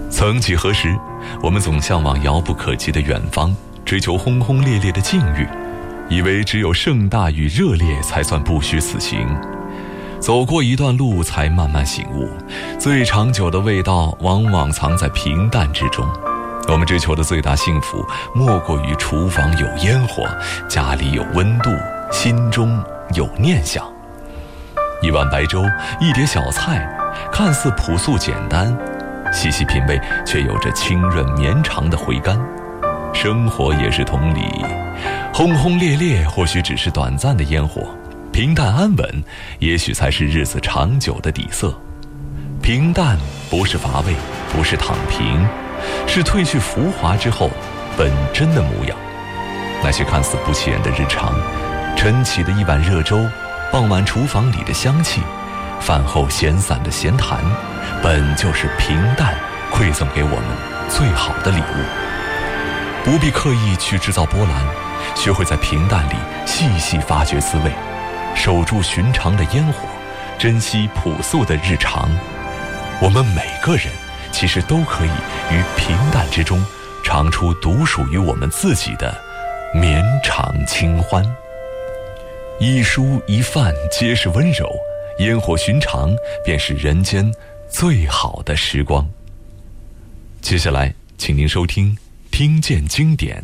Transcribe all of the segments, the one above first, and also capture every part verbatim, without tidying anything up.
曾几何时，我们总向往遥不可及的远方，追求轰轰烈烈的境遇，以为只有盛大与热烈才算不虚此行。走过一段路才慢慢醒悟，最长久的味道往往藏在平淡之中。我们追求的最大幸福，莫过于厨房有烟火，家里有温度，心中有念想。一碗白粥，一碟小菜，看似朴素简单，细细品味却有着清润绵长的回甘。生活也是同理，轰轰烈烈或许只是短暂的烟火，平淡安稳也许才是日子长久的底色。平淡不是乏味，不是躺平，是褪去浮华之后本真的模样。那些看似不起眼的日常，晨起的一碗热粥，傍晚厨房里的香气，饭后闲散的闲谈，本就是平淡馈赠给我们最好的礼物。不必刻意去制造波澜，学会在平淡里细细发掘滋味，守住寻常的烟火，珍惜朴素的日常。我们每个人其实都可以于平淡之中尝出独属于我们自己的绵长清欢。一蔬一饭皆是温柔，烟火寻常便是人间最好的时光。接下来请您收听听见经典。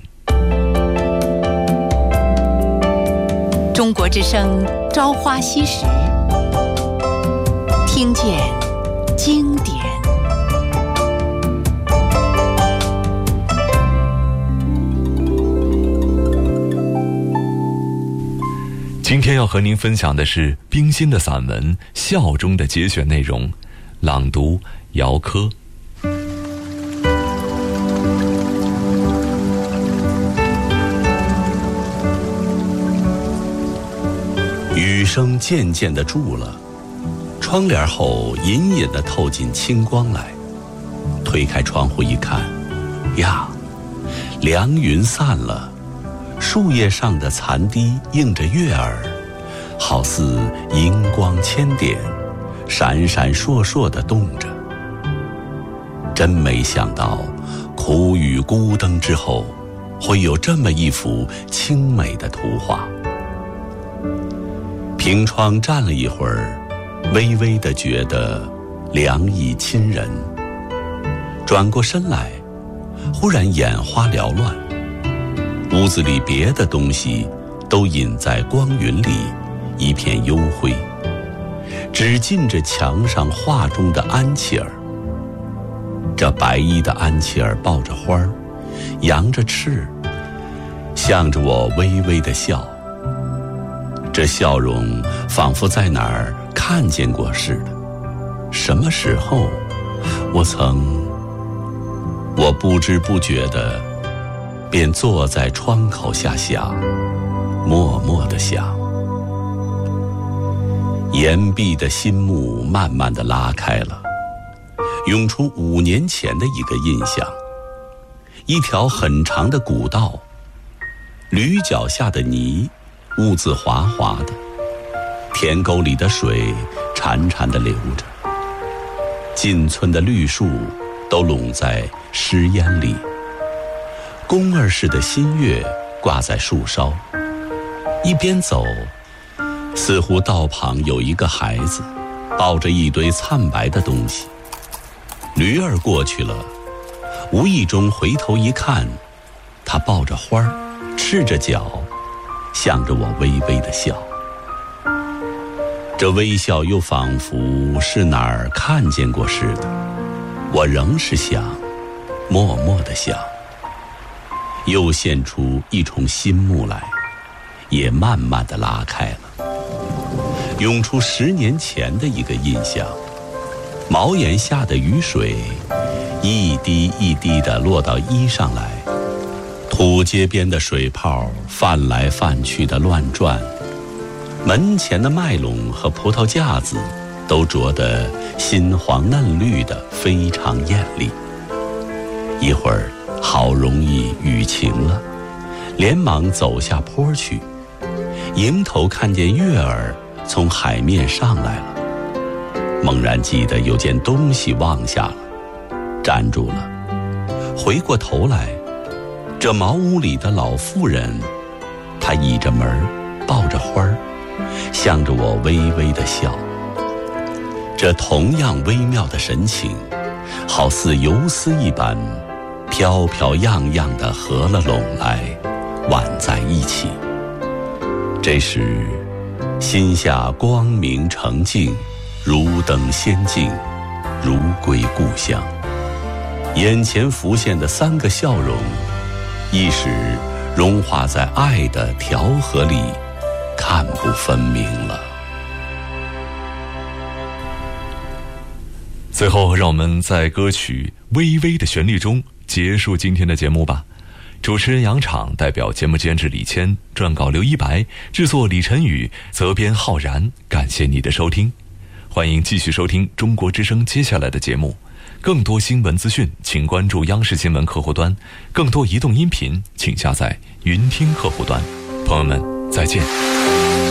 中国之声朝花夕拾，听见经典。 今天要和您分享的是冰心的散文《笑》中的节选内容，朗读姚科。 雨声渐渐地住了，窗帘后隐隐地透进清光来。推开窗户一看，呀，凉云散了，树叶上的残滴映着月儿，好似银光千点，闪闪烁烁地动着。真没想到，苦雨孤灯之后，会有这么一幅清美的图画。凭窗站了一会儿，微微地觉得凉意侵人。转过身来，忽然眼花缭乱，屋子里别的东西都隐在光云里，一片幽灰，只近着墙上画中的安琪儿。这白衣的安琪儿抱着花儿，扬着翅，向着我微微地笑。这笑容仿佛在哪儿看见过似的。什么时候我曾……我不知不觉地便坐在窗口下想，默默地想。岩壁的心幕慢慢地拉开了，涌出五年前的一个印象。一条很长的古道，驴脚下的泥兀自滑滑的，田沟里的水潺潺地流着，近村的绿树都拢在湿烟里，宫儿似的新月挂在树梢。一边走，似乎道旁有一个孩子抱着一堆灿白的东西。驴儿过去了，无意中回头一看，他抱着花儿，赤着脚，向着我微微地笑。这微笑又仿佛是哪儿看见过似的，我仍是想，默默地想。又现出一重新幕来，也慢慢地拉开了，涌出十年前的一个印象。茅檐下的雨水一滴一滴地落到衣上来，土街边的水泡泛来泛去的乱转，门前的麦垄和葡萄架子都着得新黄嫩绿的非常艳丽。一会儿好容易雨晴了，连忙走下坡去，迎头看见月儿从海面上来了，猛然记得有件东西忘下了， 站住了。回过头来，这茅屋里的老妇人，她倚着门，抱着花儿，向着我微微的笑。这同样微妙的神情，好似游丝一般，飘飘漾漾地合了拢来，挽在一起。这时，心下光明澄净，如登仙境，如归故乡。眼前浮现的三个笑容，一时融化在爱的调和里，看不分明了。 最后，让我们在歌曲微微的旋律中结束今天的节目吧。主持人杨昶，代表节目监制李谦，撰稿刘一白，制作李晨宇，责编浩然。感谢你的收听，欢迎继续收听中国之声接下来的节目。更多新闻资讯，请关注央视新闻客户端；更多移动音频，请下载云听客户端。朋友们，再见。